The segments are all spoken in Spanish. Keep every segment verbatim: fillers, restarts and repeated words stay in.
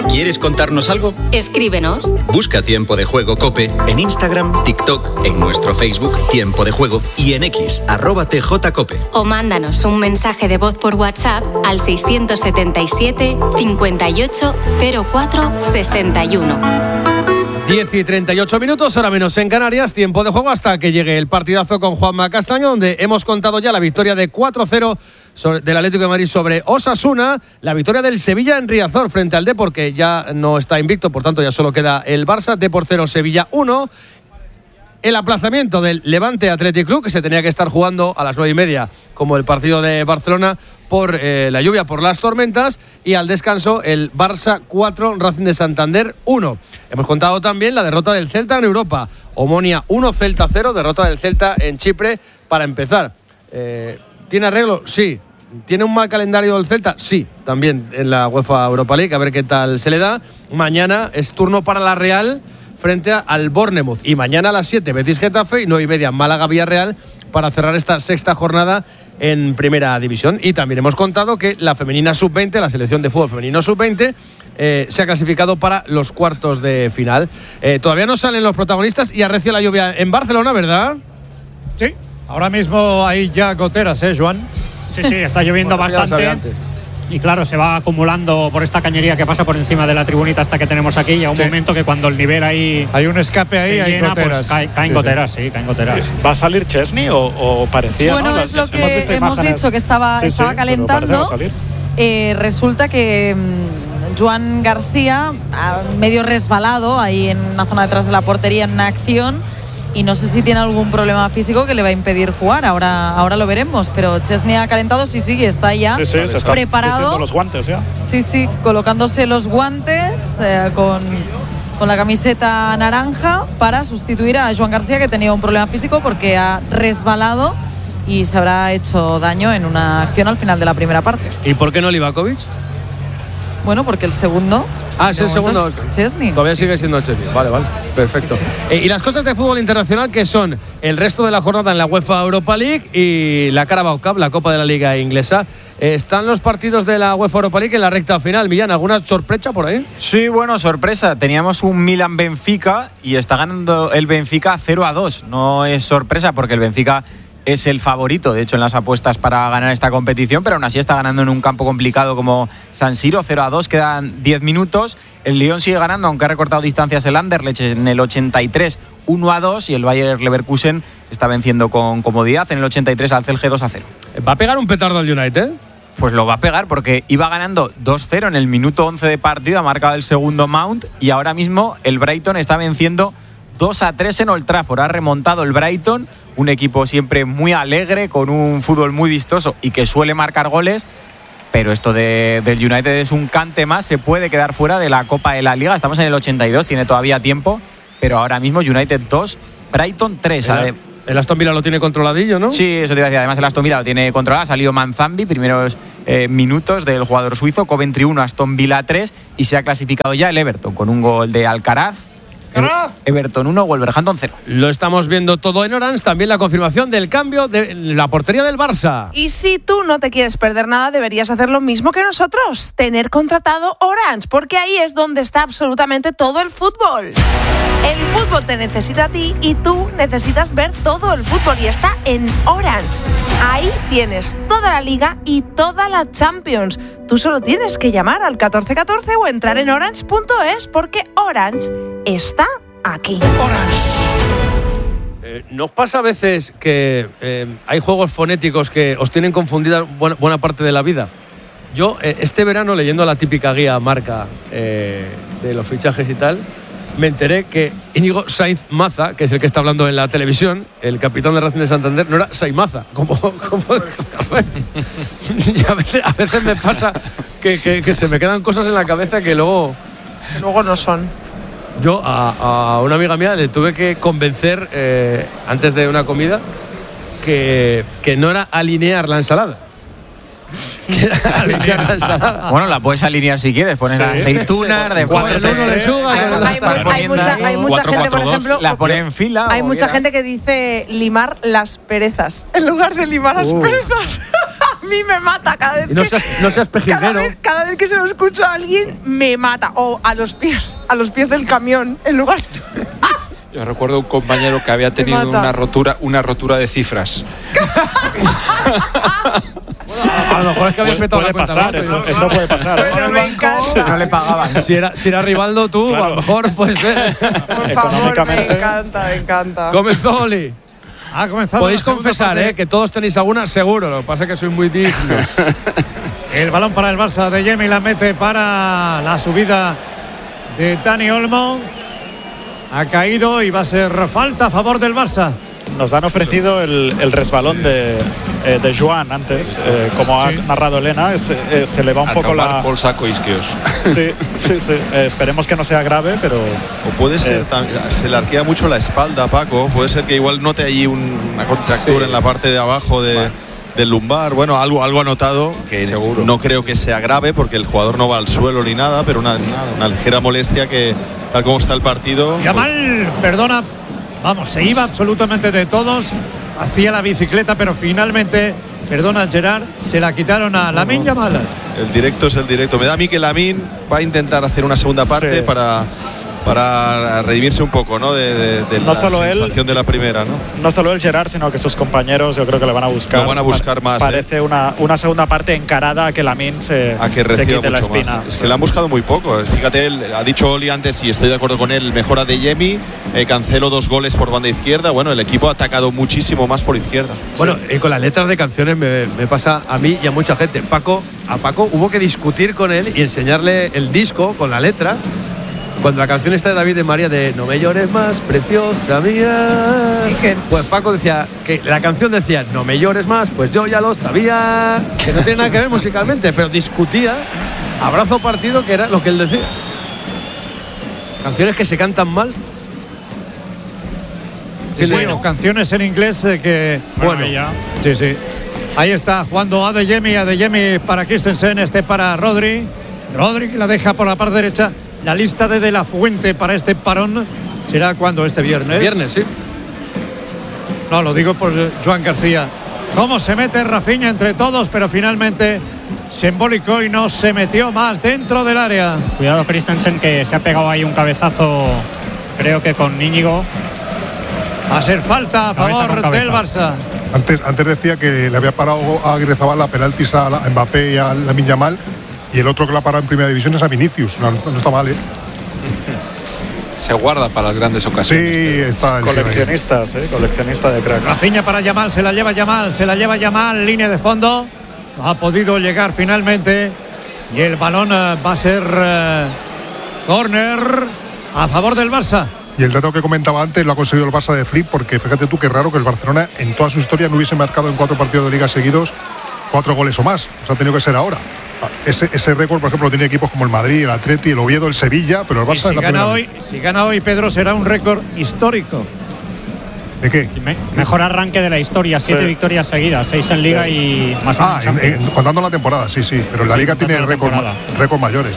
¿Quieres contarnos algo? Escríbenos. Busca Tiempo de Juego COPE en Instagram, TikTok, en nuestro Facebook Tiempo de Juego y en X, arroba tjcope. O mándanos un mensaje de voz por WhatsApp al seiscientos setenta y siete, cincuenta y ocho, cero cuatro, sesenta y uno. diez y treinta y ocho minutos, hora menos en Canarias, tiempo de juego hasta que llegue el partidazo con Juanma Castaño, donde hemos contado ya la victoria de cuatro cero sobre, del Atlético de Madrid sobre Osasuna, la victoria del Sevilla en Riazor frente al Depor, que ya no está invicto, por tanto ya solo queda el Barça, Depor cero, Sevilla uno. El aplazamiento del Levante Athletic Club, que se tenía que estar jugando a las nueve y media, como el partido de Barcelona, por eh, la lluvia, por las tormentas, y al descanso el Barça cuatro, Racing de Santander uno. Hemos contado también la derrota del Celta en Europa, Omonia uno, Celta cero, derrota del Celta en Chipre para empezar. Eh, ¿Tiene arreglo? Sí. ¿Tiene un mal calendario el Celta? Sí, también en la UEFA Europa League, a ver qué tal se le da. Mañana es turno para la Real frente al Bournemouth, y mañana a las siete Betis Getafe y nueve y media Málaga Villarreal para cerrar esta sexta jornada en Primera División. Y también hemos contado que la femenina sub veinte, la selección de fútbol femenino sub veinte, eh, se ha clasificado para los cuartos de final. Eh, todavía no salen los protagonistas y arrecia la lluvia en Barcelona, ¿verdad? Sí, ahora mismo hay ya goteras, ¿eh, Joan? Sí, sí, está lloviendo bueno, bastante. Y claro, se va acumulando por esta cañería que pasa por encima de la tribunita hasta que tenemos aquí, y a un sí. momento que cuando el nivel ahí hay un escape ahí, hay llena, goteras. Pues cae, caen sí, goteras, sí. sí, caen goteras. ¿Va a salir Chesney o, o parecía? Bueno, ¿no? es lo Las, que hemos, hemos dicho, que estaba, sí, estaba sí, calentando. Eh, resulta que mmm, Joan García, medio resbalado ahí en una zona detrás de la portería en una acción, y no sé si tiene algún problema físico que le va a impedir jugar. Ahora, ahora lo veremos, pero Chesney ha calentado, sí, sí, está ya sí, sí, se está preparado. los guantes ya. Sí, sí, colocándose los guantes eh, con, con la camiseta naranja para sustituir a Joan García, que tenía un problema físico porque ha resbalado y se habrá hecho daño en una acción al final de la primera parte. ¿Y por qué no Livakovic? Bueno, porque el segundo... Ah, es el segundo. Es Chesney. Todavía sí, sigue sí. siendo Chesney. Vale, vale. Perfecto. Sí, sí. Eh, y las cosas de fútbol internacional, que son el resto de la jornada en la UEFA Europa League y la Carabao Cup, la Copa de la Liga Inglesa. Eh, ¿Están los partidos de la UEFA Europa League en la recta final? Millán, ¿alguna sorpresa por ahí? Sí, bueno, sorpresa. Teníamos un Milan-Benfica y está ganando el Benfica cero a dos. No es sorpresa porque el Benfica es el favorito, de hecho, en las apuestas para ganar esta competición, pero aún así está ganando en un campo complicado como San Siro, cero a dos, quedan diez minutos. El Lyon sigue ganando, aunque ha recortado distancias el Anderlecht en el ochenta y tres, uno a dos, y el Bayer Leverkusen está venciendo con comodidad en el ochenta y tres al Celje dos a cero. ¿Va a pegar un petardo al United? Pues lo va a pegar porque iba ganando dos cero en el minuto once de partido, ha marcado el segundo Mount, y ahora mismo el Brighton está venciendo dos a tres en Old Trafford. Ha remontado el Brighton, un equipo siempre muy alegre, con un fútbol muy vistoso y que suele marcar goles, pero esto de, del United es un cante más, se puede quedar fuera de la Copa de la Liga. Estamos en el ochenta y dos, tiene todavía tiempo, pero ahora mismo United dos, Brighton tres. El, el Aston Villa lo tiene controladillo, ¿no? Sí, eso te iba a decir. Además el Aston Villa lo tiene controlado, ha salido Manzambi, primeros eh, minutos del jugador suizo, Coventry uno, Aston Villa tres, y se ha clasificado ya el Everton con un gol de Alcaraz. Everton uno, Wolverhampton cero. Lo estamos viendo todo en Orange. También la confirmación del cambio de la portería del Barça. Y si tú no te quieres perder nada, deberías hacer lo mismo que nosotros, tener contratado Orange, porque ahí es donde está absolutamente todo el fútbol. El fútbol te necesita a ti y tú necesitas ver todo el fútbol, y está en Orange. Ahí tienes toda la Liga y toda la Champions. Tú solo tienes que llamar al catorce catorce o entrar en orange punto es, porque Orange está aquí. Orange. Eh, ¿Nos pasa a veces que eh, hay juegos fonéticos que os tienen confundida buena, buena parte de la vida? Yo, eh, este verano, leyendo la típica guía marca eh, de los fichajes y tal, me enteré que Íñigo Sainz Maza, que es el que está hablando en la televisión, el capitán de Racing de Santander, no era Sainz Maza, como, como el café. Y a veces, a veces me pasa que, que, que se me quedan cosas en la cabeza que luego... Que luego no son. Yo a, a una amiga mía le tuve que convencer eh, antes de una comida que, que no era alinear la ensalada. Que era alinear la ensalada. Bueno, la puedes alinear si quieres, poner sí. aceitunas, de cuatro lechugas. Hay, hay, hay mucha, hay mucha cuatro, gente, cuatro, por ejemplo, la pone en fila. Hay mucha quieras. gente que dice limar las perezas en lugar de limar las uh. perezas. mí me mata cada vez Y no que, seas, no seas pejiguero. cada vez, cada vez que se lo escucho a alguien, me mata. O a los pies, a los pies del camión, en lugar de... Yo recuerdo un compañero que había tenido una rotura, una rotura de cifras. A lo mejor es que había Puede, petado puede la cuenta, pasar, ¿no? eso, eso puede pasar. Bueno, me encanta. No le pagaban. Si era, si era Rivaldo tú, Claro. a lo mejor pues eh. Por favor, me encanta, me encanta. Comenzó Oli. Ha comenzado Podéis la segunda confesar, parte. eh, que todos tenéis alguna seguro. Lo que pasa es que sois muy dignos. El balón para el Barça de Yemi, la mete para la subida de Dani Olmo. Ha caído y va a ser falta a favor del Barça. Nos han ofrecido el, el resbalón de, eh, de Joan antes, eh, como ha Sí. narrado Elena, es, eh, se le va un poco la... por saco isquios. Sí, sí, sí. Eh, esperemos que no sea grave, pero... O puede ser, Eh. tam- se le arquea mucho la espalda, Paco. Puede ser que igual note allí un- una contractura Sí. en la parte de abajo de, del lumbar. Bueno, algo, algo ha notado, que Seguro. no creo que sea grave porque el jugador no va al suelo ni nada, pero una, una, una ligera molestia que, tal como está el partido. pues, Yamal, perdona, vamos, se iba absolutamente de todos, hacía la bicicleta, pero finalmente, perdona Gerard, se la quitaron a Lamine Yamal. el directo es el directo. Me da a mí que Lamine va a intentar hacer una segunda parte Sí. para, para redimirse un poco, ¿no? De, de- de No la solo él. sensación de la primera, ¿no? No solo el Gerard, sino que sus compañeros yo creo que le van a buscar. Lo van a buscar más, Parece ¿eh? una, una segunda parte encarada a que Lamine se, A que se reciba quite la mucho espina. más. Es que le han buscado muy poco. Fíjate, él ha dicho Oli antes, y estoy de acuerdo con él, mejora de Yemi, eh, Cancelo dos goles por banda izquierda. Bueno, el equipo ha atacado muchísimo más por izquierda. Bueno, y con las letras de canciones me, me pasa a mí y a mucha gente. Paco, a Paco hubo que discutir con él y enseñarle el disco con la letra. Cuando la canción está de David de María de No me llores más, preciosa mía. ¿Y qué? Pues Paco decía que la canción decía No me llores más, pues yo ya lo sabía. Que no tiene nada que ver musicalmente, pero discutía abrazo partido, que era lo que él decía. Canciones que se cantan mal. Sí, sí, Bueno. o canciones en inglés eh, que. Bueno. ahí ya. Sí, sí. Ahí está jugando Adeyemi, Adeyemi para Christensen, este para Rodri. Rodri que la deja por la parte derecha. La lista de De La Fuente para este parón será cuando este viernes. Viernes, sí. No, lo digo por eh, Joan García. Cómo se mete Rafinha entre todos, pero finalmente se embolicó y no se metió más dentro del área. Cuidado Christensen, que se ha pegado ahí un cabezazo, creo que con Íñigo. Va a ser falta a Cabeza favor con del cabeza. Barça. Antes, antes decía que le había parado a Aguirrezabala penaltis a, la- a Mbappé y a Lamine Yamal, y el otro que la ha parado en primera división es a Vinicius. No, no está mal, ¿eh? Se guarda para las grandes Sí, ocasiones. está el tío ahí. Coleccionistas, ¿eh? Coleccionista de crack. Rafinha para Yamal, se la lleva Yamal, se la lleva Yamal, línea de fondo. No ha podido llegar finalmente. Y el balón eh, va a ser eh, córner a favor del Barça. Y el dato que comentaba antes lo ha conseguido el Barça de Flip, porque fíjate tú qué raro que el Barcelona en toda su historia no hubiese marcado en cuatro partidos de liga seguidos cuatro goles o más. O sea, ha tenido que ser ahora. Ese, ese récord, por ejemplo, lo tiene equipos como el Madrid, el Atleti, el Oviedo, el Sevilla, pero el Y Barça si es la gana, primera hoy, si gana hoy, Pedro, será un récord histórico. ¿De qué? Me- mejor arranque de la historia, siete Sí. victorias seguidas, seis en Liga y más Ah, en en- Champions. en- contando la temporada, sí, sí. Pero en la Sí, liga contando tiene la récord, temporada. récord mayores.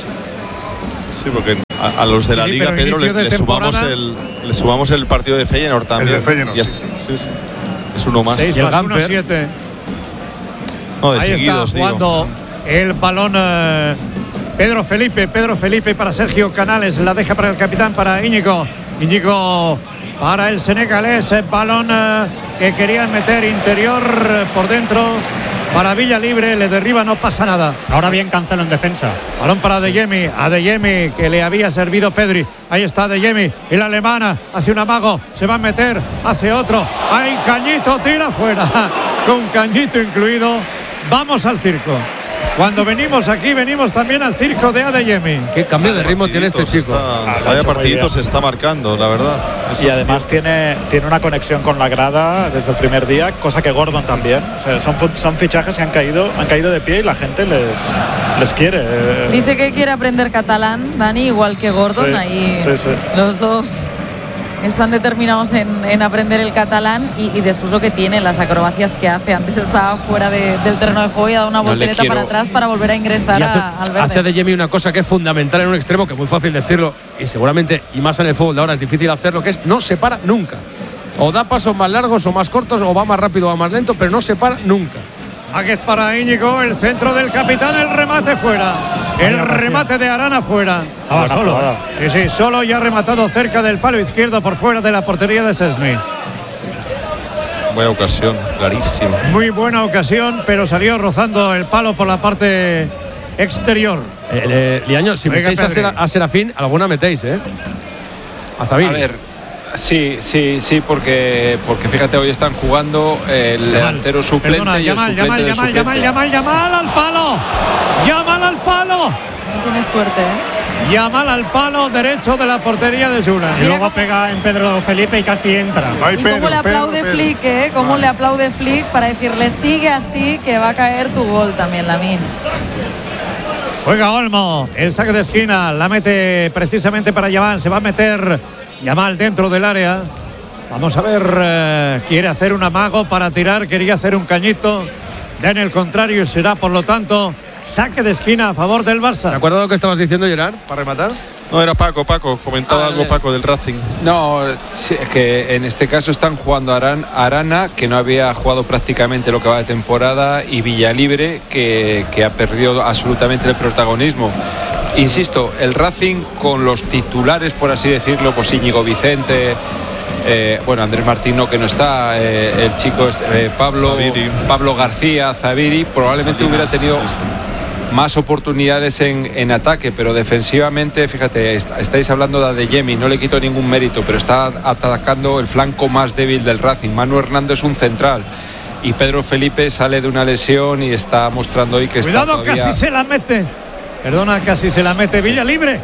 Sí, porque a, a los de la Sí, Liga, pero Pedro, le, inicio de le sumamos temporada. el, le sumamos el partido de Feyenoord también. El de Feyenoord, Y es, sí. sí, sí. Es uno más. seis Y el más uno, Gamper. siete. No, de Ahí seguidos, está digo. jugando el balón eh, Pedro Felipe, Pedro Felipe para Sergio Canales, la deja para el capitán, para Íñigo. Íñigo para el senegalés, el balón eh, que querían meter interior eh, por dentro para Villa Libre, le derriba, no pasa nada. Ahora bien Cancelo en defensa. Balón para Adeyemi, Adeyemi que le había servido Pedri. Ahí está Adeyemi, y la alemana hace un amago, se va a meter, hace otro. ¡Ay, Cañito, tira fuera! Con Cañito incluido, vamos al circo. Cuando venimos aquí, venimos también al circo de Adeyemi. Qué cambio de ritmo tiene este chico. Está, lo ha vaya hecho muy partidito bien. se está marcando, la verdad. Eso Y es además tiene, tiene una conexión con la grada desde el primer día, cosa que Gordon también. O sea, son, fu- son fichajes que han caído, han caído de pie y la gente les, les quiere. eh. Dice que quiere aprender catalán, Dani, igual que Gordon. Sí, Ahí sí, sí. los dos están determinados en, en aprender el catalán y, y después lo que tiene, las acrobacias que hace. Antes estaba fuera de- del terreno de juego y ha dado una No le voltereta quiero- para atrás para volver a ingresar Y hace, a- al hace verde. de Jimmy una cosa que es fundamental en un extremo, que es muy fácil decirlo, y seguramente, y más en el fútbol de ahora es difícil hacerlo, que es no se para nunca. O da pasos más largos o más cortos, o va más rápido o va más lento, pero no se para nunca. Aquí es para Íñigo, el centro del capitán, el remate fuera. El remate de Arana fuera. Estaba solo. Sí, sí, solo y ha rematado cerca del palo izquierdo por fuera de la portería de Szczęsny. Buena ocasión, clarísima. Muy buena ocasión, pero salió rozando el palo por la parte exterior. Eh, eh, Liaño, si Venga, metéis a, Sera, a Serafín, alguna metéis, ¿eh? A Zabiri. A ver, sí, sí, sí, porque, porque fíjate, hoy están jugando el Yamal, delantero suplente perdona, y Yamal, el suplente Yamal, del Yamal, suplente. Yamal, Yamal, Yamal al palo. Yamal al palo. No tienes suerte, ¿eh? Yamal al palo derecho de la portería de Julen. Y luego pega en Pedro Felipe y casi entra. Ay, Y Pedro, cómo le aplaude Pedro, Flick, ¿eh? Cómo le aplaude Flick para decirle sigue así que va a caer tu gol también, Lamine. Juega Olmo, el saque de esquina, la mete precisamente para Yamal, se va a meter Yamal dentro del área. Vamos a ver, eh, quiere hacer un amago para tirar, quería hacer un cañito. En el contrario, será por lo tanto saque de esquina a favor del Barça. ¿Te acuerdas lo que estabas diciendo, Gerard, para rematar? No, era Paco, Paco, comentaba Ah, algo eh. Paco del Racing. No, sí, que en este caso están jugando Aran, Arana, que no había jugado prácticamente lo que va de temporada, y Villalibre, que, que ha perdido absolutamente el protagonismo. Insisto, el Racing con los titulares, por así decirlo, pues Íñigo Vicente, eh, bueno, Andrés Martino, que no está, eh, el chico eh, Pablo, Zabiri. Pablo García, Zabiri, probablemente Salinas, hubiera tenido sí, sí. más oportunidades en, en ataque, pero defensivamente, fíjate, est- estáis hablando de Adeyemi, no le quito ningún mérito, pero está atacando el flanco más débil del Racing. Manu Hernández es un central y Pedro Felipe sale de una lesión y está mostrando hoy que Cuidado, está todavía... casi se la mete. Perdona, casi se la mete Villalibre.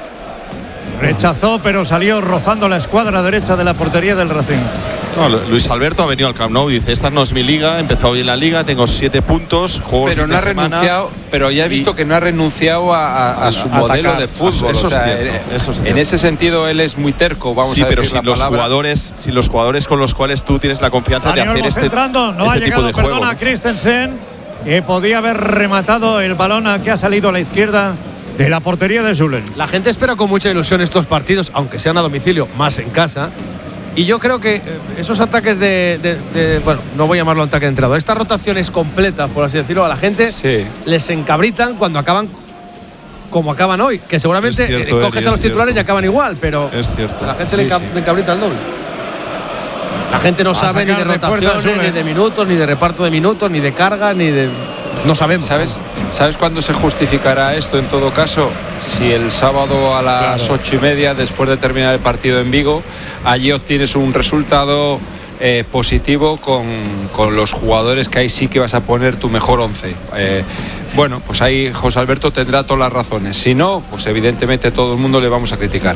Rechazó, pero salió rozando la escuadra derecha de la portería del Racing. No, Luis Alberto ha venido al Camp Nou y dice, esta no es mi liga, empezó bien la liga, tengo siete puntos, juego el Pero fin no de ha semana. renunciado, pero ya he visto y- que no ha renunciado a, a- a su A modelo atacar. de fútbol. Eso o sea, es cierto, eh, eso es en cierto. ese sentido él es muy terco, vamos Sí, a pero decir sin la los palabra. jugadores, sin los jugadores con los cuales tú tienes la confianza Dani de hacer Olmo este, centrando, no este ha tipo llegado, de juego. perdona, ¿no? Christensen, que podía haber rematado el balón a que ha salido a la izquierda de la portería de Julen. La gente espera con mucha ilusión estos partidos, aunque sean a domicilio, más en casa. Y yo creo que eh, esos ataques de, de- de- bueno, no voy a llamarlo ataque de entrenador, estas rotaciones completas, por así decirlo, a la gente Sí. les encabritan cuando acaban como acaban hoy, que seguramente Es cierto, eh, coges Eli, a los es titulares cierto. y acaban igual, pero Es cierto. a la gente Sí, le, enca- sí. le encabrita el doble. La gente no Va a sabe ni de sacar de puerta rotaciones, Julen. ni de minutos, ni de reparto de minutos, ni de carga, ni de… No sabemos. ¿Sabes, ¿Sabes cuándo se justificará esto en todo caso? Si el sábado a las ocho y media, después de terminar el partido en Vigo, allí obtienes un resultado eh, positivo con, con los jugadores que ahí sí que vas a poner tu mejor once. Eh, bueno, pues ahí José Alberto tendrá todas las razones. Si no, pues evidentemente todo el mundo le vamos a criticar.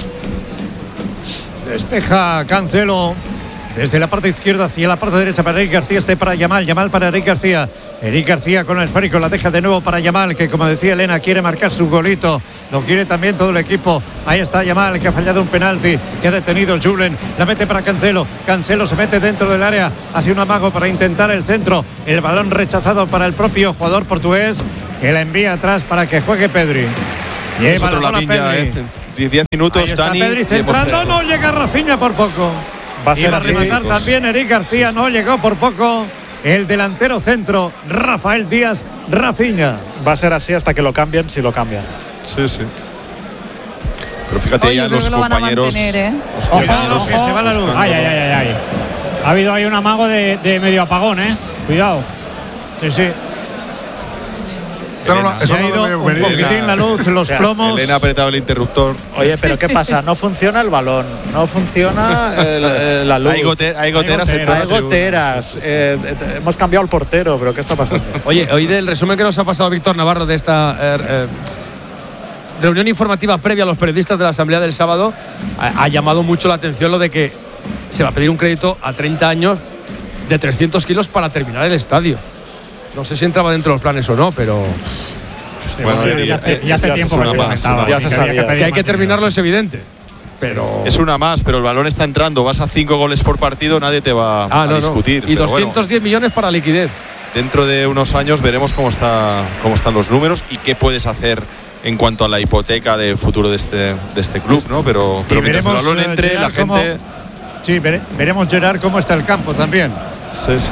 Despeja Cancelo desde la parte izquierda hacia la parte derecha para Eric García, este para Yamal, Yamal para Eric García, Eric García con el esférico, la deja de nuevo para Yamal, que como decía Elena quiere marcar su golito, lo quiere también todo el equipo. Ahí está Yamal, que ha fallado un penalti, que ha detenido Julen, la mete para Cancelo, Cancelo se mete dentro del área, hace un amago para intentar el centro, el balón rechazado para el propio jugador portugués, que la envía atrás para que juegue Pedri. Es Lleva otro la bola Lamin ya, Pedri. eh. Die- diez minutos, Ahí está Dani. Pedri y hemos centrando, visto. no llega Rafinha por poco. Va a ser Iba a así. rematar Minutos. también Eric García, no llegó por poco. El delantero centro, Rafael Díaz, Rafinha. Va a ser así hasta que lo cambien, si lo cambian. Sí, sí. Pero fíjate Oye, ya yo creo los que lo van a compañeros. mantener, ¿eh? los Ojo, compañeros ojo, que se va la luz. buscando- Ay, ay, ay, ay, ay. Ha habido ahí un amago de, de medio apagón, ¿eh? Cuidado. Sí, sí. Eso no, Elena. eso Se ha no ido debe un venir. poquitín la luz, los sea, plomos. Elena ha apretado el interruptor. Oye, pero ¿qué pasa? No funciona el balón, no funciona el- el- la luz. Hay, gote- hay goteras en toda Hay la tribuna. goteras. Eh, eh, hemos cambiado el portero, pero ¿qué está pasando? Oye, hoy del resumen que nos ha pasado Víctor Navarro de esta eh, eh, reunión informativa previa a los periodistas de la Asamblea del sábado, ha, ha llamado mucho la atención lo de que se va a pedir un crédito a treinta años de trescientos kilos para terminar el estadio. No sé si entraba dentro de los planes o no, pero Bueno, Sí, Eli, ya hace, eh, ya hace es tiempo que una se más, comentaba. una Ya sí, se que había sabía. pedir que hay más que dinero. terminarlo es evidente. Pero Es una más, pero el balón está entrando. Vas a cinco goles por partido, nadie te va Ah, a no, no. discutir. Y pero bueno, doscientos diez millones para liquidez. dentro de unos años veremos cómo está cómo están los números y qué puedes hacer en cuanto a la hipoteca de futuro de este de este club, ¿no? Pero, pero mientras el veremos, balón eh, entre, la Gerard, cómo- gente. Sí, vere- veremos Gerard cómo está el campo también. Sí, sí.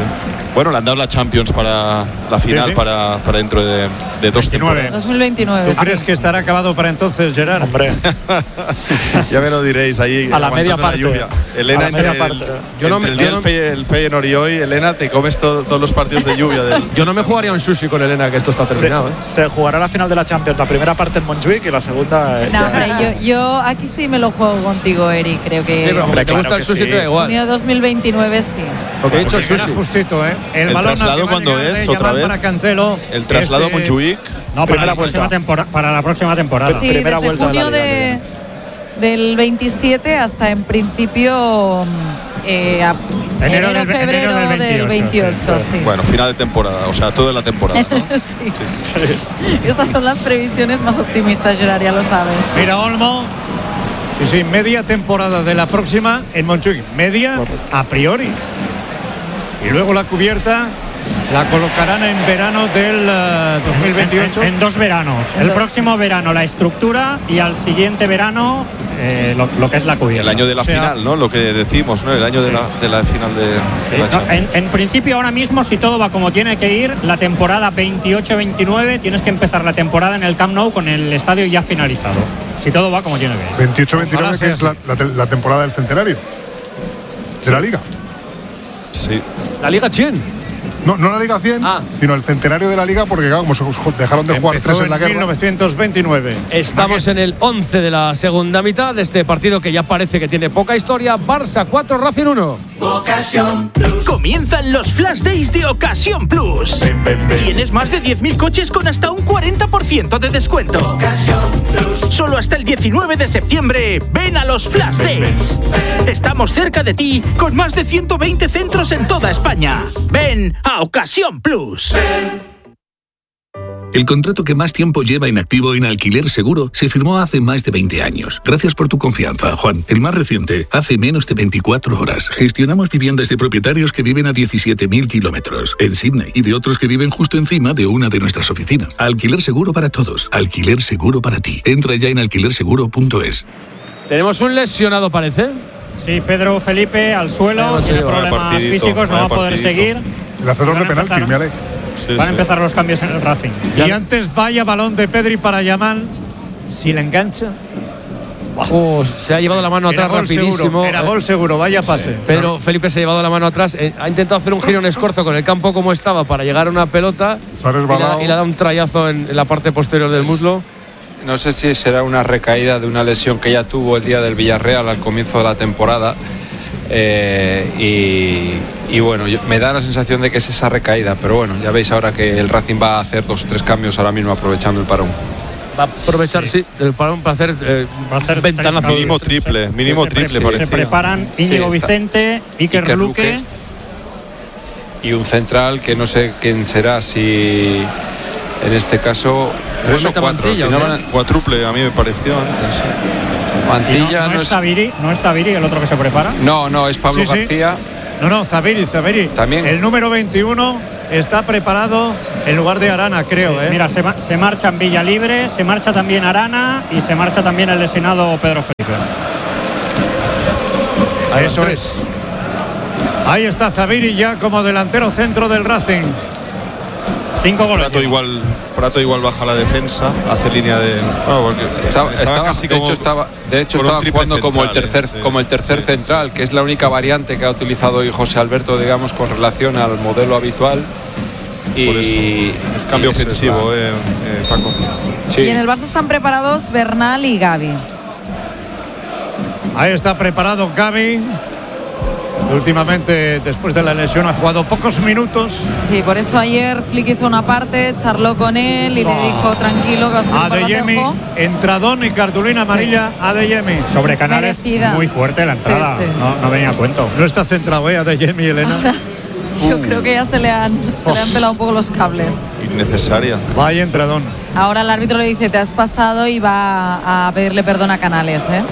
Bueno, le han dado la Champions para la final, sí, sí. Para, para dentro de, de dos temporadas. dos mil veintinueve. ¿Tú crees que estará acabado para entonces, Gerard? Hombre. Ya me lo diréis ahí. A la media parte. La lluvia. Elena, a la media entre el, parte. Yo no entre me- el día yo no- del Fey- el Feyenoord y hoy, Elena, te comes todo- todos los partidos de lluvia. Del, Yo no me jugaría un sushi con Elena, que esto está Se, terminado. ¿eh? se jugará la final de la Champions, la primera parte en Montjuic y la segunda es. No, hombre, yo, yo aquí sí me lo juego contigo, Eric. Creo que. Sí, pero como Hombre, te gusta claro el que sushi, sí. te da igual. Junio dos mil veintinueve sí. Porque he dicho el Porque era sushi. justito, ¿eh? El, ¿El balón traslado al que va a cuándo llegar es, de otra Yamal vez? para Cancelo. el traslado Este- a Montjuic. No, para Primera la, próxima vuelta. tempora- para la próxima temporada. Sí, Primera desde vuelta de la junio Liga, de, del veintisiete hasta en principio eh, a- Enero enero, del- febrero enero del del veintiocho, veintiocho, sí. sí. Bueno, final de temporada, o sea, toda la temporada, ¿no? Sí. Estas son las previsiones más optimistas, Gerard, ya lo sabes. Mira, Olmo. Sí, sí, media temporada de la próxima en Montjuic. Media a priori. Y luego la cubierta la colocarán en verano del eh, dos mil veintiocho. En, en dos veranos. En el dos. próximo verano la estructura y al siguiente verano eh, lo, lo que es la cubierta. El año de la O sea, final, ¿no? Lo que decimos, ¿no? El año de, la, de la final de, de la No, Champions. en, en principio, ahora mismo, si todo va como tiene que ir, la temporada veintiocho veintinueve tienes que empezar la temporada en el Camp Nou con el estadio ya finalizado. Si todo va como tiene que ir. veintiocho veintinueve, Ojalá que sea es la, la te- la temporada del centenario de la Liga. Sí. La Liga Chen. No, no la Liga cien, Ah. sino el centenario de la Liga, porque claro, como se dejaron de jugar Empezó tres en la en guerra. mil novecientos veintinueve. Estamos en el once de la segunda mitad de este partido que ya parece que tiene poca historia. Barça cuatro, Racing uno. Comienzan los Flash Days de Ocasión Plus. Tienes más de diez mil coches con hasta un cuarenta por ciento de descuento. Solo hasta el diecinueve de septiembre, ven a los Flash Days. Estamos cerca de ti con más de ciento veinte centros en toda España. Ven a Ocasión Plus. El contrato que más tiempo lleva inactivo en Alquiler Seguro se firmó hace más de veinte años. Gracias por tu confianza, Juan. El más reciente, hace menos de veinticuatro horas. Gestionamos viviendas de propietarios que viven a diecisiete mil kilómetros en Sydney y de otros que viven justo encima de una de nuestras oficinas. Alquiler Seguro para todos. Alquiler Seguro para ti. Entra ya en alquiler seguro punto es. Tenemos un lesionado, parece. Sí, Pedro Felipe al suelo, Vaya tiene partidito, problemas vaya físicos, no va a partidito, poder vaya seguir. El hacedor Van de a penalti, empezar- me ale. Sí, Van a sí. empezar los cambios en el Racing. Y antes vaya balón de Pedri para Yamal. Si le engancha. Oh, se ha llevado la mano Era atrás gol rapidísimo. seguro. Era Eh, gol seguro. Vaya pase. Pedro Felipe se ha llevado la mano atrás, eh, ha intentado hacer un giro en escorzo con el campo como estaba para llegar a una pelota Se ha y le, resbalado. da- y le da un trayazo en, en la parte posterior del muslo. No sé si será una recaída de una lesión que ya tuvo el día del Villarreal al comienzo de la temporada. Eh, y, y bueno, yo- me da la sensación de que es esa recaída, pero bueno, ya veis ahora que el Racing va a hacer dos tres cambios ahora mismo aprovechando el parón. Va a aprovechar, sí, el parón para hacer, eh, Va a hacer ventanazo. tres Mínimo triple, mínimo Se pre- triple se parecía. preparan Sí, Íñigo está- Vicente, Iker, Iker Luque. Luque. Y un central que no sé quién será, si en este caso tres o meta cuatro. Mantilla, Al final ¿o qué? van a- Cuádruple, a mí me pareció antes. Y no, Mantilla no no es Zaviri, no es Zaviri el otro que se prepara. No, no, es Pablo Sí, sí. García. No, no, Zaviri, Zaviri. También. El número veintiuno está preparado en lugar de Arana, creo. ¿eh? Mira, se, ma- se marchan Villalibre, se marcha también Arana y se marcha también el lesionado Pedro Felipe. Ahí Eso es. Ahí está Zaviri ya como delantero centro del Racing. Cinco goles. Prato igual, Prato igual baja la defensa, hace línea de. Bueno, porque Estaba, estaba estaba- casi de como. hecho estaba, de hecho con un estaba triple jugando como el central, tercer, eh, sí. como el tercer Sí, central, que es la única variante que ha utilizado hoy José Alberto, digamos, con relación al modelo habitual. Y Por eso. Es cambio y ese ofensivo, va. eh, eh, Paco. Sí. Y en el Barça están preparados Bernal y Gavi. Ahí está preparado Gavi. Últimamente, después de la lesión, ha jugado pocos minutos. Sí, por eso ayer Flick hizo una parte, charló con él y le dijo tranquilo que va a ser un Adeyemi, balacejo. entradón y cartulina Sí. amarilla. Adeyemi. Sobre Canales, Merecida. muy fuerte la entrada. Sí, sí. No, no venía a cuento. No está centrado, ¿eh? Adeyemi, Elena. Ahora, yo creo que ya se le han, se le han pelado un poco los cables. Innecesaria. Vaya entradón. Ahora el árbitro le dice, te has pasado y va a pedirle perdón a Canales, ¿eh?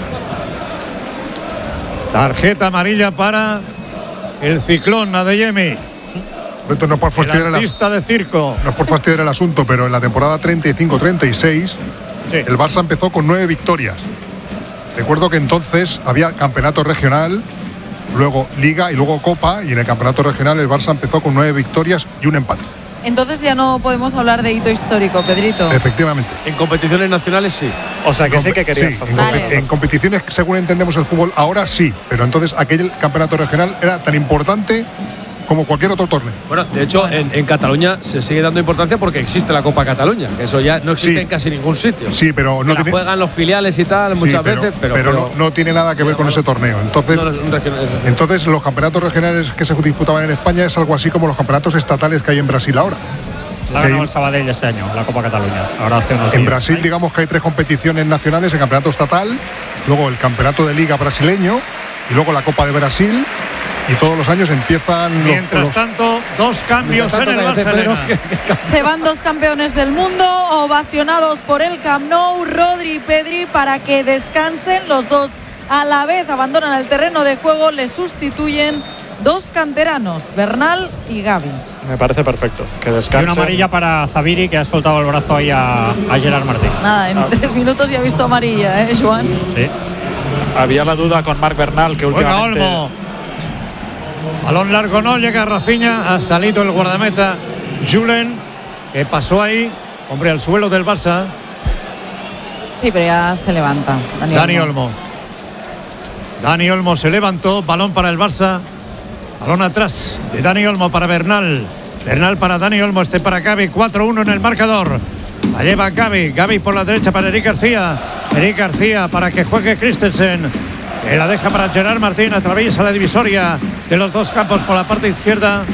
Tarjeta amarilla para el ciclón Adeyemi. Esto no es por El fastidiar el, as- artista de circo. no es por fastidiar el asunto, pero en la temporada treinta y cinco treinta y seis Sí. el Barça empezó con nueve victorias. Recuerdo que entonces había campeonato regional luego Liga y luego Copa, y en el campeonato regional el Barça empezó con nueve victorias y un empate. Entonces ya no podemos hablar de hito histórico, Pedrito. Efectivamente. En competiciones nacionales sí. O sea que sí que querías. Sí, en, vale. en competiciones, según entendemos el fútbol, ahora sí, pero entonces aquel campeonato regional era tan importante como cualquier otro torneo. Bueno, de hecho, bueno. En, en Cataluña se sigue dando importancia porque existe la Copa Cataluña, que eso ya no existe sí. en casi ningún sitio. Sí, pero no la tiene... juegan los filiales y tal muchas sí, pero, veces, pero, pero, pero no, no tiene nada que ver con ese torneo. Entonces, no, no, entonces los campeonatos regionales que se disputaban en España es algo así como los campeonatos estatales que hay en Brasil ahora. La ha ganado el Sabadell este año, la Copa Cataluña. Ahora hace unos en días. Brasil, ¿sí? Digamos que hay tres competiciones nacionales: el campeonato estatal, luego el campeonato de liga brasileño y luego la Copa de Brasil. Y todos los años empiezan. Mientras los, los... tanto, dos cambios tanto, en el Barcelona. Se van dos campeones del mundo, ovacionados por el Camp Nou, Rodri y Pedri, para que descansen. Los dos a la vez abandonan el terreno de juego, le sustituyen dos canteranos, Bernal y Gavi. Me parece perfecto, que descansen. Y una amarilla para Zaviri, que ha soltado el brazo ahí a, a Gerard Martín. Nada, en ah. tres minutos ya ha visto amarilla, ¿eh, Joan? Sí. Había la duda con Marc Bernal, que últimamente... Juega Olmo. Balón largo no, llega Rafinha, ha salido el guardameta Julen, que pasó ahí, hombre, al suelo del Barça. Sí, pero ya se levanta. Dani, Dani Olmo. Olmo. Dani Olmo se levantó, balón para el Barça. Balón atrás de Dani Olmo para Bernal. Bernal para Dani Olmo, este para Gavi, cuatro uno en el marcador. La lleva Gavi, Gavi por la derecha para Eric García. Eric García para que juegue Christensen. Que la deja para Gerard Martín, atraviesa la divisoria de los dos campos por la parte izquierda.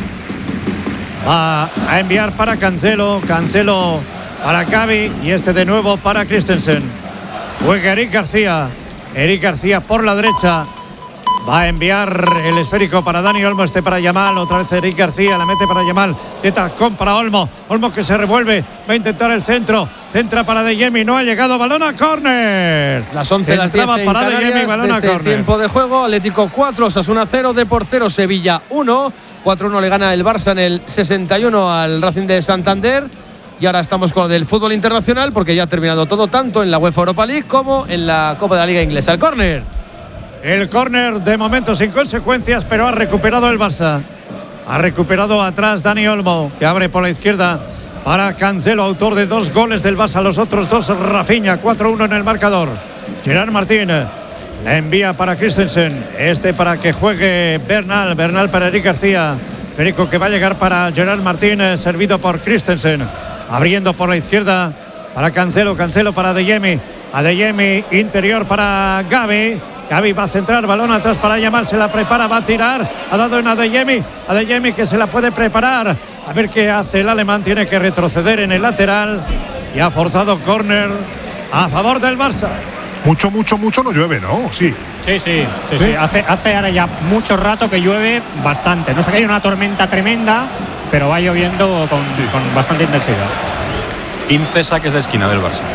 Va a enviar para Cancelo, Cancelo para Gavi y este de nuevo para Christensen. Juega Eric García, Eric García por la derecha. Va a enviar el esférico para Dani Olmo, este para Yamal, otra vez Eric García, la mete para Yamal, de tacón para Olmo, Olmo que se revuelve, va a intentar el centro, centra para De Jemi, no ha llegado, balón a córner. Las once, las diez en para Canarias, De Jemi, balón desde a córner. Tiempo de juego, Atlético cuatro, Osasuna cero, Depor cero, Sevilla uno, cuatro uno le gana el Barça en el sesenta y uno al Racing de Santander. Y ahora estamos con el fútbol internacional porque ya ha terminado todo, tanto en la UEFA Europa League como en la Copa de la Liga Inglesa. El córner. El córner de momento sin consecuencias, pero ha recuperado el Barça. Ha recuperado atrás Dani Olmo, que abre por la izquierda para Cancelo, autor de dos goles del Barça. Los otros dos, Rafinha, cuatro uno en el marcador. Gerard Martín la envía para Christensen. Este para que juegue Bernal. Bernal para Eric García. Federico que va a llegar para Gerard Martín, servido por Christensen. Abriendo por la izquierda para Cancelo. Cancelo para De Jemi. A De Jemi, interior para Gavi. Gavi va a centrar, balón atrás para Yamal, se la prepara, va a tirar, ha dado una De Jemi, a De Jemi que se la puede preparar, a ver qué hace el alemán, tiene que retroceder en el lateral y ha forzado córner a favor del Barça. Mucho, mucho, mucho no llueve, ¿no? Sí. Sí, sí, sí, sí. sí. Hace, hace ahora ya mucho rato que llueve bastante, no sé que hay una tormenta tremenda, pero va lloviendo con, sí. con bastante intensidad. quince saques de esquina del Barça.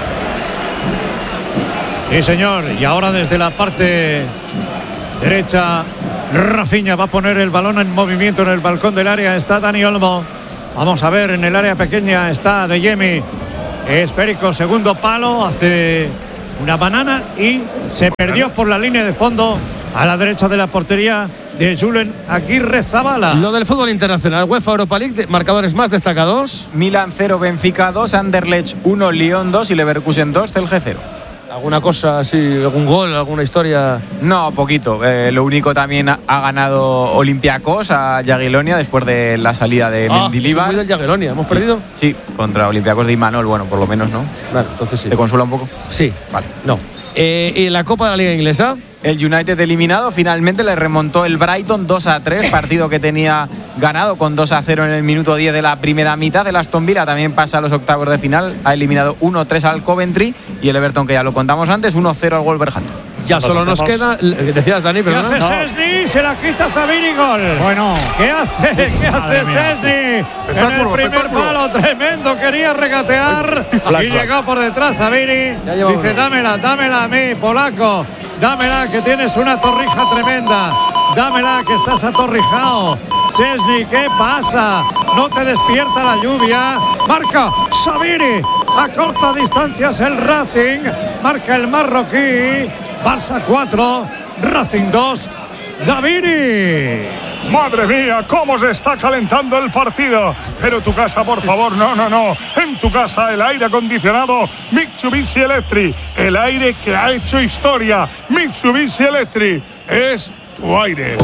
Sí, señor, y ahora desde la parte derecha Rafinha va a poner el balón en movimiento en el balcón del área, está Dani Olmo. Vamos a ver, en el área pequeña está De Jemi, esférico, segundo palo, hace una banana y se perdió por la línea de fondo a la derecha de la portería de Julen Aguirre Zabala. Lo del fútbol internacional, UEFA Europa League, marcadores más destacados. Milan cero, Benfica dos, Anderlecht uno, Lyon dos y Leverkusen dos, Celje cero. ¿Alguna cosa así, algún gol, alguna historia? No, poquito. Eh, lo único también ha, ha ganado Olympiacos a Jagiellonia después de la salida de ah, Mendilibar. ¿Sí del Jagiellonia? ¿Hemos perdido? Sí, contra Olympiacos de Imanol, bueno, por lo menos, ¿no? Vale, entonces sí. ¿Te consuela un poco? Sí. Vale. No. Eh, ¿Y la Copa de la Liga Inglesa? El United eliminado, finalmente le remontó el Brighton dos a tres, partido que tenía ganado con dos a cero en el minuto diez de la primera mitad. El Aston Villa también pasa a los octavos de final, ha eliminado uno tres al Coventry y el Everton, que ya lo contamos antes, uno cero al Wolverhampton. Ya solo nos queda, decías Dani, pero ¿qué hace no? Szczęsny? Se la quita Zaviri, gol. Bueno, ¿qué hace? ¿Qué hace Szczęsny? En el primer palo, tremendo, quería regatear y llegó por detrás Zaviri. Dice, dámela, dámela a mí, polaco. Dámela, que tienes una torrija tremenda. Dámela, que estás atorrijado. Szczęsny, ¿qué pasa? No te despierta la lluvia. Marca Zaviri. A corta distancia es el Racing. Marca el marroquí. Barça cuatro, Racing dos. Davini. Madre mía, cómo se está calentando el partido. Pero tu casa, por favor, no, no, no. En tu casa el aire acondicionado Mitsubishi Electric. El aire que ha hecho historia. Mitsubishi Electric es tu aire.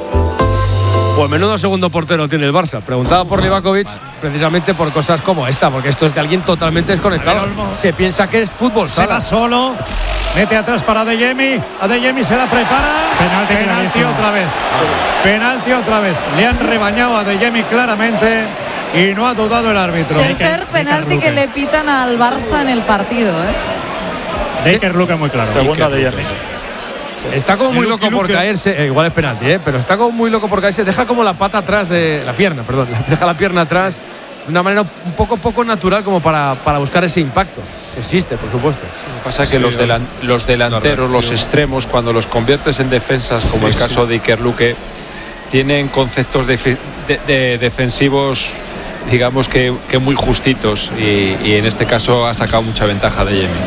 Pues menudo segundo portero tiene el Barça. Preguntaba por Livakovic precisamente por cosas como esta, porque esto es de alguien totalmente desconectado. Se piensa que es fútbol Se sala. va solo, mete atrás para Adeyemi. Adeyemi se la prepara. Penalti, penalti otra vez. Penalti otra vez. Le han rebañado a Adeyemi claramente y no ha dudado el árbitro. Tercer penalti que le pitan al Barça en el partido, ¿eh? Baker Luke muy claro. Segunda de Adeyemi. Está como muy Luke, loco por Luke. caerse, eh, igual es penalti, ¿eh? Pero está como muy loco por caerse, deja como la pata atrás de la pierna, perdón, deja la pierna atrás de una manera un poco poco natural como para, para buscar ese impacto. Existe, por supuesto. Lo que pasa es que Sí, los, delan- los delanteros, los extremos, cuando los conviertes en defensas, como el caso de Iker Luque, tienen conceptos de, de, de defensivos, digamos que, que muy justitos, y, y en este caso ha sacado mucha ventaja de Yemi.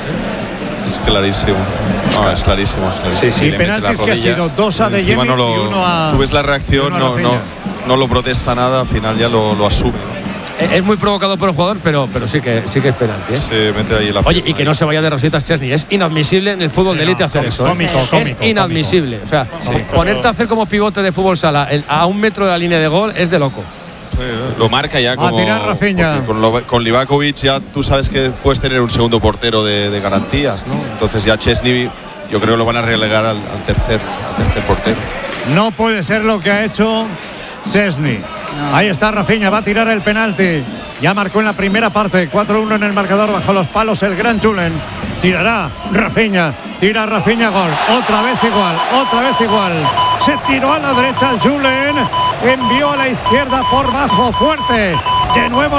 Es clarísimo. No, es clarísimo. Es clarísimo. Sí, sí, Y le mete la penaltis que ha rodilla. sido dos a Encima Adeyemi no lo, y uno a. tú ves la reacción, uno a no, no, Rafinha. no lo protesta nada, al final ya lo, lo asume. Es, es muy provocado por el jugador, pero, pero sí que sí que es penalti, ¿eh? Se mete ahí la Oye, pierna y que no se vaya de rositas Chesney. Es inadmisible en el fútbol Sí, de élite no, hacer com- eso. ¿eh? cómico, es cómico, inadmisible. O sea, Sí, ponerte a hacer como pivote de fútbol sala el- a un metro de la línea de gol es de loco. Sí, lo marca ya como. tirar Rafinha. porque Con, lo- con Livakovic ya tú sabes que puedes tener un segundo portero de, de garantías, ¿no? Entonces ya Chesney, yo creo que lo van a relegar al, al tercer, al tercer portero. No puede ser lo que ha hecho Szczesny. Ahí está Rafinha, va a tirar el penalti. Ya marcó en la primera parte, cuatro uno en el marcador, bajo los palos el gran Julen. Tirará Rafinha, tira Rafinha, gol. Otra vez igual, otra vez igual. Se tiró a la derecha Julen, envió a la izquierda por bajo, fuerte. De nuevo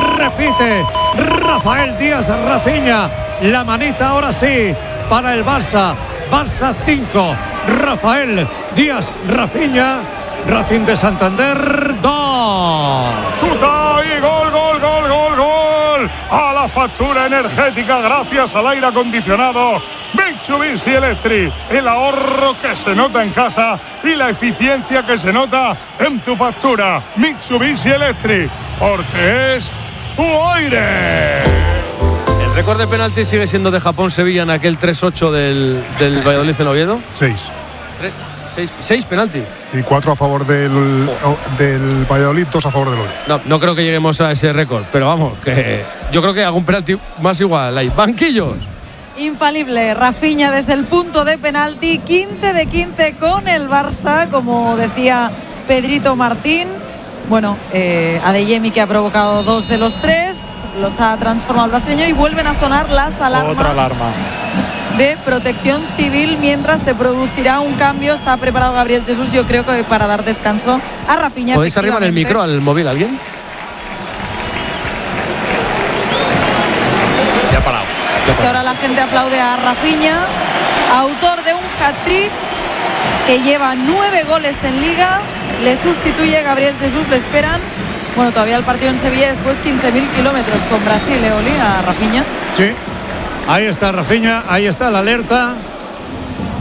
repite Rafael Díaz Rafinha. La manita ahora sí para el Barça. Barça cinco, Rafael Díaz Rafinha. Racing de Santander dos. Chuta y gol, gol, gol, gol, gol. A la factura energética gracias al aire acondicionado Mitsubishi Electric. El ahorro que se nota en casa y la eficiencia que se nota en tu factura. Mitsubishi Electric, porque es tu aire. El récord de penalti sigue siendo de Japón-Sevilla en aquel tres ocho del, del Valladolid en Oviedo. Seis. Tres- seis, seis penaltis. Y cuatro a favor del, del Valladolid, dos a favor del Oviedo. No, no creo que lleguemos a ese récord, pero vamos, que yo creo que algún penalti más igual. Hay banquillos. Infalible, Rafinha desde el punto de penalti, quince de quince con el Barça, como decía Pedrito Martín. Bueno, eh, Adeyemi, que ha provocado dos de los tres, los ha transformado el brasileño, y vuelven a sonar las alarmas. Otra alarma. De protección civil mientras se producirá un cambio. Está preparado Gabriel Jesús, yo creo que para dar descanso a Rafinha. ¿Podéis arribar el efectivamente. micro al móvil alguien? Ya ha parado. Es que ahora la gente aplaude a Rafinha, autor de un hat-trick que lleva nueve goles en Liga. Le sustituye Gabriel Jesús, le esperan, bueno, todavía el partido en Sevilla, después quince mil kilómetros con Brasil, Eoli, a Rafinha. Sí. Ahí está Rafinha, ahí está la alerta.